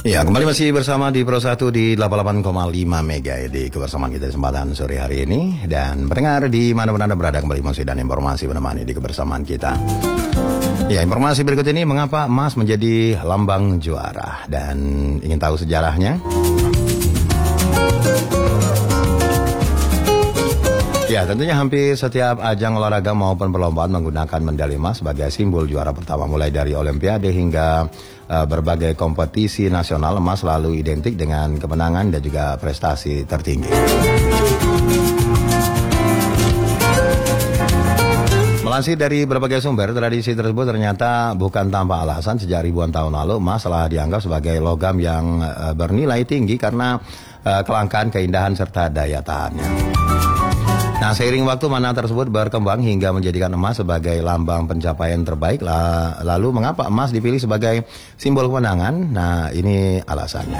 Ya, kembali masih bersama di Pro 1 di 88,5 Mega di kebersamaan kita di kesempatan sore hari ini. Dan pendengar di mana-mana Anda berada, kembali masih dan informasi menemani di kebersamaan kita. Ya, informasi berikut ini mengapa emas menjadi lambang juara, dan ingin tahu sejarahnya? Ya, tentunya hampir setiap ajang olahraga maupun perlombaan menggunakan medali emas sebagai simbol juara pertama. Mulai dari Olimpiade hingga berbagai kompetisi nasional, emas selalu identik dengan kemenangan dan juga prestasi tertinggi. Melansir dari berbagai sumber, tradisi tersebut ternyata bukan tanpa alasan. Sejak ribuan tahun lalu, emas telah dianggap sebagai logam yang bernilai tinggi karena kelangkaan, keindahan, serta daya tahannya. Nah, seiring waktu mana tersebut berkembang hingga menjadikan emas sebagai lambang pencapaian terbaik. Lalu mengapa emas dipilih sebagai simbol kemenangan? Nah, ini alasannya.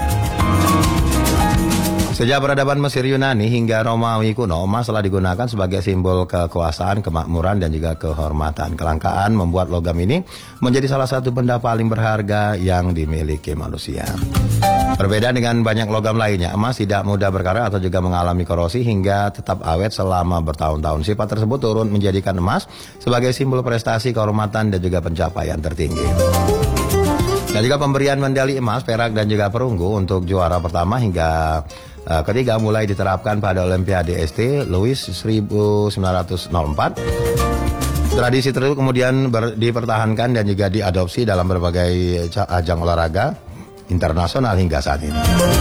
Sejak peradaban Mesir, Yunani hingga Romawi kuno, emas telah digunakan sebagai simbol kekuasaan, kemakmuran, dan juga kehormatan. Kelangkaan membuat logam ini menjadi salah satu benda paling berharga yang dimiliki manusia. Berbeda dengan banyak logam lainnya, emas tidak mudah berkarat atau juga mengalami korosi hingga tetap awet selama bertahun-tahun. Sifat tersebut turun menjadikan emas sebagai simbol prestasi, kehormatan, dan juga pencapaian tertinggi. Dan juga pemberian medali emas, perak, dan juga perunggu untuk juara pertama hingga ketiga mulai diterapkan pada Olimpiade St. Louis 1904. Tradisi tersebut kemudian dipertahankan dan juga diadopsi dalam berbagai ajang olahraga internasional hingga saat ini.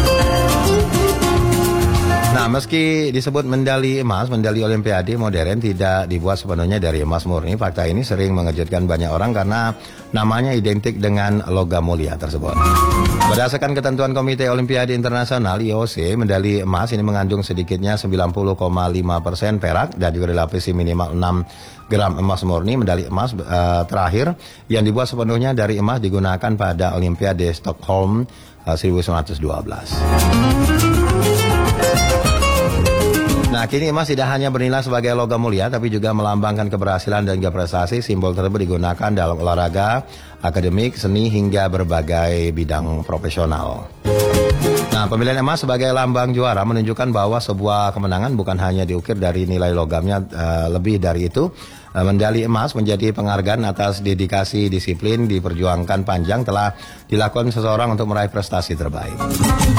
Nah, meski disebut medali emas, medali Olimpiade modern tidak dibuat sepenuhnya dari emas murni. Fakta ini sering mengejutkan banyak orang karena namanya identik dengan logam mulia tersebut. Berdasarkan ketentuan Komite Olimpiade Internasional (IOC), medali emas ini mengandung sedikitnya 90,5% perak dan juga dilapisi minimal 6 gram emas murni. Medali emas terakhir yang dibuat sepenuhnya dari emas digunakan pada Olimpiade Stockholm 1912. Nah, kini emas tidak hanya bernilai sebagai logam mulia, tapi juga melambangkan keberhasilan dan juga prestasi. Simbol tersebut digunakan dalam olahraga, akademik, seni, hingga berbagai bidang profesional. Nah, pemilihan emas sebagai lambang juara menunjukkan bahwa sebuah kemenangan bukan hanya diukir dari nilai logamnya, lebih dari itu. Medali emas menjadi penghargaan atas dedikasi, disiplin, diperjuangkan panjang telah dilakukan seseorang untuk meraih prestasi terbaik.